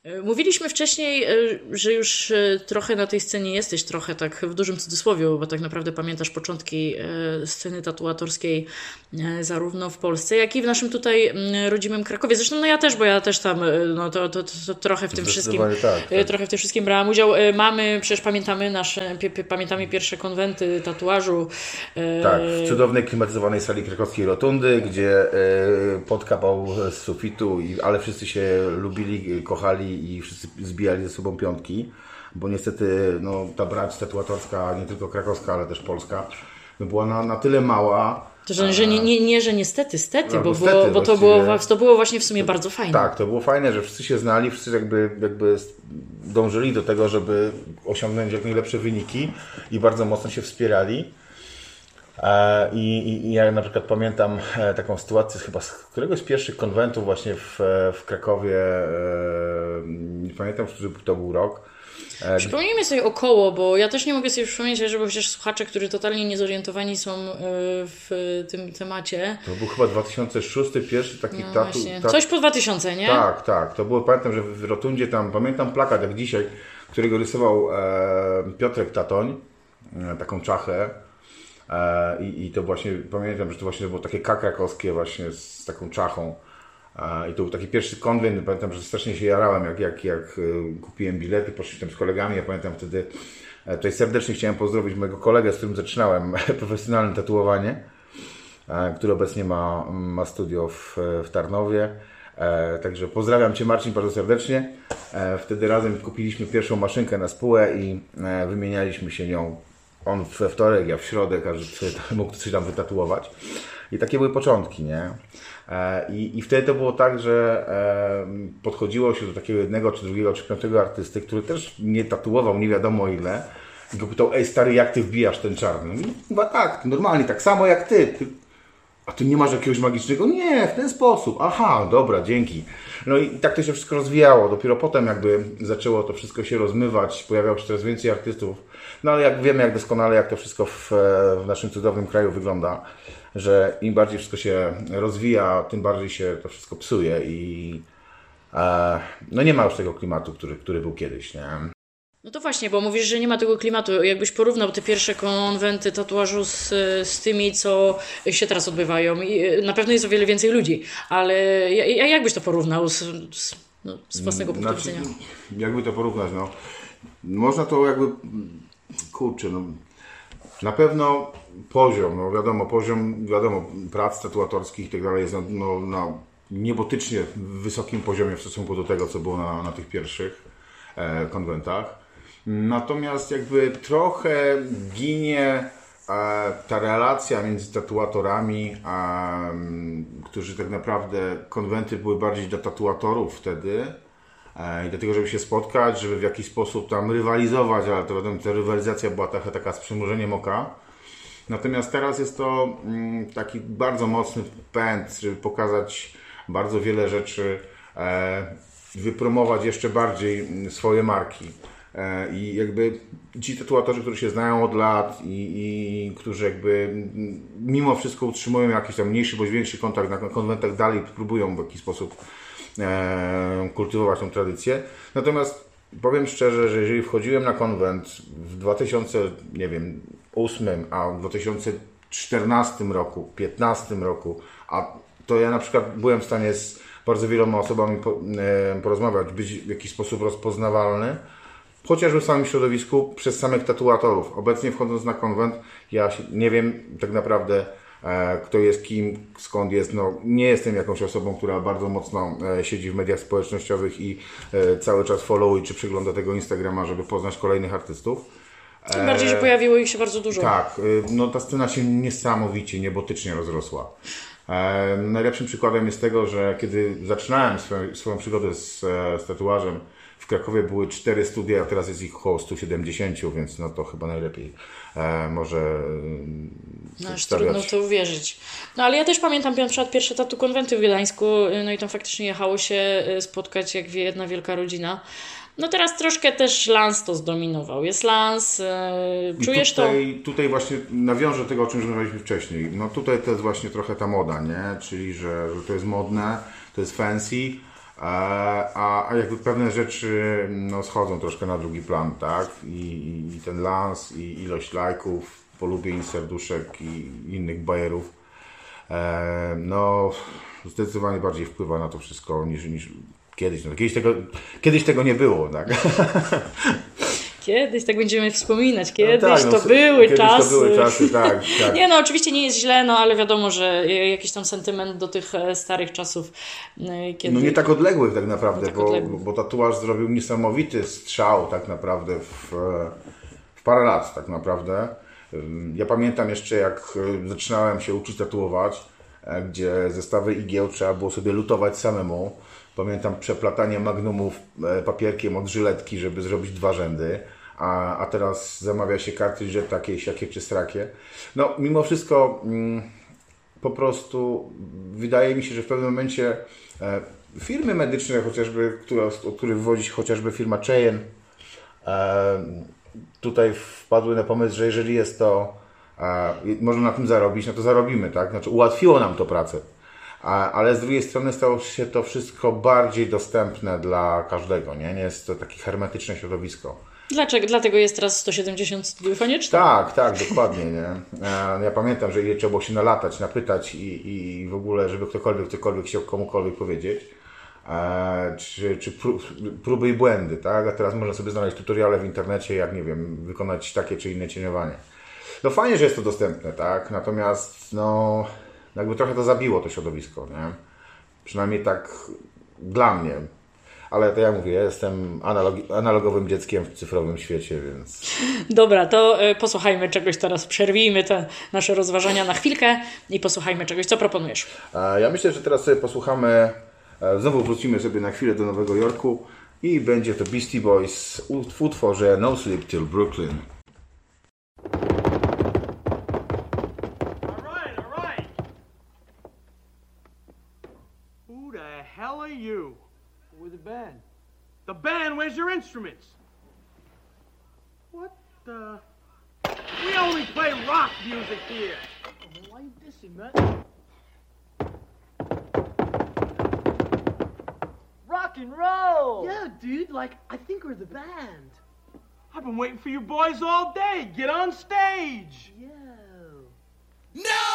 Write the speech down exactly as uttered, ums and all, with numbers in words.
Mówiliśmy wcześniej, że już trochę na tej scenie jesteś, trochę tak w dużym cudzysłowie, bo tak naprawdę pamiętasz początki sceny tatuatorskiej zarówno w Polsce, jak i w naszym tutaj rodzimym Krakowie. Zresztą no ja też, bo ja też tam no to, to, to, to trochę w tym wszystkim tak, tak. trochę w tym wszystkim brałam udział. Mamy, przecież pamiętamy nasze, pamiętamy pierwsze konwenty tatuażu. Tak, w cudownej klimatyzowanej sali krakowskiej Rotundy, gdzie podkapał z sufitu, ale wszyscy się lubili, kochali i wszyscy zbijali ze sobą piątki, bo niestety no, ta brać tatuatorska, nie tylko krakowska, ale też polska, no, była na, na tyle mała. To, że, że nie, nie, nie, że niestety, stety, bo, stety, było, bo to, było, to było właśnie w sumie to, bardzo fajne. Tak, to było fajne, że wszyscy się znali, wszyscy jakby, jakby dążyli do tego, żeby osiągnąć jak najlepsze wyniki i bardzo mocno się wspierali. I, i, I ja na przykład pamiętam taką sytuację chyba z któregoś z pierwszych konwentów właśnie w, w Krakowie, nie pamiętam, który to był rok. Przypomnijmy sobie około, bo ja też nie mogę sobie przypomnieć, żeby chociaż słuchacze, którzy totalnie niezorientowani są w tym temacie. To był chyba dwa tysiące szósty, pierwszy taki no tatu. Ta... Coś po dwa tysiące, nie? Tak, tak. To było, pamiętam, że w Rotundzie tam, pamiętam plakat jak dzisiaj, którego rysował e, Piotrek Tatoń, e, taką czachę. E, i, I to właśnie, pamiętam, że to właśnie było takie K krakowskie właśnie z taką czachą. I to był taki pierwszy konwent, pamiętam, że strasznie się jarałem, jak, jak, jak kupiłem bilety, poszliśmy z kolegami, ja pamiętam wtedy, tutaj serdecznie chciałem pozdrowić mojego kolegę, z którym zaczynałem profesjonalne tatuowanie, który obecnie ma, ma studio w, w Tarnowie, także pozdrawiam Cię, Marcin, bardzo serdecznie. Wtedy razem kupiliśmy pierwszą maszynkę na spółę i wymienialiśmy się nią, on we wtorek, ja w środę, każdy sobie mógł coś tam wytatuować. I takie były początki, nie? I, I wtedy to było tak, że podchodziło się do takiego jednego, czy drugiego, czy piątego artysty, który też nie tatuował nie wiadomo ile. I go pytał, ej stary, jak ty wbijasz ten czarny? No chyba tak, normalnie, tak samo jak ty. ty. A ty nie masz jakiegoś magicznego? Nie, w ten sposób. Aha, dobra, dzięki. No i tak to się wszystko rozwijało. Dopiero potem jakby zaczęło to wszystko się rozmywać, pojawiało się coraz więcej artystów. No ale jak wiemy, jak doskonale, jak to wszystko w, w naszym cudownym kraju wygląda, że im bardziej wszystko się rozwija, tym bardziej się to wszystko psuje i e, no nie ma już tego klimatu, który, który był kiedyś, nie? No to właśnie, bo mówisz, że nie ma tego klimatu. Jakbyś porównał te pierwsze konwenty tatuażu z, z tymi, co się teraz odbywają. I na pewno jest o wiele więcej ludzi, ale jak byś to porównał z, z, no, z własnego punktu znaczy, widzenia? Jakby to porównać, no. Można to jakby, kurczę, no. Na pewno poziom, no wiadomo, poziom, wiadomo, prac tatuatorskich i tak dalej jest na, no, na niebotycznie wysokim poziomie w stosunku do tego, co było na, na tych pierwszych e, konwentach. Natomiast jakby trochę ginie e, ta relacja między tatuatorami, a, którzy tak naprawdę, konwenty były bardziej dla tatuatorów wtedy e, i do tego, żeby się spotkać, żeby w jakiś sposób tam rywalizować, ale to wiadomo, ta rywalizacja była taka, taka z przymrużeniem oka. Natomiast teraz jest to mm, taki bardzo mocny pęd, żeby pokazać bardzo wiele rzeczy, e, wypromować jeszcze bardziej swoje marki. I jakby ci tatuatorzy, którzy się znają od lat i, i którzy jakby mimo wszystko utrzymują jakiś tam mniejszy bądź większy kontakt na konwentach, dalej próbują w jakiś sposób e, kultywować tą tradycję. Natomiast powiem szczerze, że jeżeli wchodziłem na konwent w dwa tysiące ósmym, a w dwa tysiące czternastym roku, piętnastym roku, a to ja na przykład byłem w stanie z bardzo wieloma osobami po, e, porozmawiać, być w jakiś sposób rozpoznawalny, chociażby w samym środowisku przez samych tatuatorów. Obecnie wchodząc na konwent, ja nie wiem tak naprawdę e, kto jest kim, skąd jest. No, nie jestem jakąś osobą, która bardzo mocno e, siedzi w mediach społecznościowych i e, cały czas followuje czy przegląda tego Instagrama, żeby poznać kolejnych artystów. Tym bardziej, że pojawiło ich się bardzo dużo. Tak, e, no ta scena się niesamowicie, niebotycznie rozrosła. E, najlepszym przykładem jest tego, że kiedy zaczynałem swoją, swoją przygodę z, z tatuażem, w Krakowie były cztery studia, a teraz jest ich około sto siedemdziesiąt, więc no to chyba najlepiej e, może no aż trudno w to uwierzyć. No ale ja też pamiętam na przykład pierwsze tatu konwenty w Gdańsku, no i tam faktycznie jechało się spotkać jak jedna wielka rodzina. No teraz troszkę też Lans to zdominował. Jest Lans, e, czujesz tutaj, to? Tutaj właśnie nawiążę do tego, o czym rozmawialiśmy wcześniej. No tutaj to jest właśnie trochę ta moda, nie? Czyli, że, że to jest modne, to jest fancy. a, a jakby pewne rzeczy no, schodzą troszkę na drugi plan, tak? I, i ten lans, i ilość lajków, polubień, serduszek i innych bajerów, e, no zdecydowanie bardziej wpływa na to wszystko niż, niż kiedyś. No, kiedyś, tego, kiedyś tego nie było, tak? Kiedyś, tak będziemy wspominać, kiedyś no tak, no, to były kiedyś czasy. to były czasy, tak, tak. Nie no, oczywiście nie jest źle, no ale wiadomo, że jakiś tam sentyment do tych starych czasów. Kiedy... No nie tak odległych tak naprawdę, tak bo, odległych. bo tatuaż zrobił niesamowity strzał tak naprawdę w, w parę lat tak naprawdę. Ja pamiętam jeszcze jak zaczynałem się uczyć tatuować, gdzie zestawy igieł trzeba było sobie lutować samemu. Pamiętam przeplatanie magnumów papierkiem od żyletki, żeby zrobić dwa rzędy. A, a teraz zamawia się kartridże takie, siakie czy srakie. No, mimo wszystko mm, po prostu wydaje mi się, że w pewnym momencie e, firmy medyczne chociażby, które, od których wywodzi się chociażby firma Cheyenne, e, tutaj wpadły na pomysł, że jeżeli jest to, e, można na tym zarobić, no to zarobimy, tak? Znaczy ułatwiło nam to pracę. A, ale z drugiej strony stało się to wszystko bardziej dostępne dla każdego, nie? Nie jest to takie hermetyczne środowisko. Dlaczego? Dlatego jest teraz sto siedemdziesiąt studiów koniecznych? Tak, tak, dokładnie, nie? Ja pamiętam, że ile trzeba było się nalatać, napytać i, i w ogóle, żeby ktokolwiek, ktokolwiek chciał komukolwiek powiedzieć. E, czy czy prób, próby i błędy, tak? A teraz można sobie znaleźć tutoriale w internecie, jak, nie wiem, wykonać takie czy inne cieniowanie. No fajnie, że jest to dostępne, tak? Natomiast, no, jakby trochę to zabiło to środowisko, nie? Przynajmniej tak dla mnie. Ale to ja mówię, ja jestem analog- analogowym dzieckiem w cyfrowym świecie, więc... Dobra, to y, posłuchajmy czegoś teraz. Przerwijmy te nasze rozważania na chwilkę i posłuchajmy czegoś. Co proponujesz? E, ja myślę, że teraz sobie posłuchamy, e, znowu wrócimy sobie na chwilę do Nowego Jorku i będzie to Beastie Boys w utworze No Sleep Till Brooklyn. All right, all right. Who the hell are you? We're the band. The band, where's your instruments? What the? We only play rock music here. Oh, why you dissing, man? Rock and roll! Yeah, dude, like, I think we're the band. I've been waiting for you boys all day. Get on stage. Yeah. No!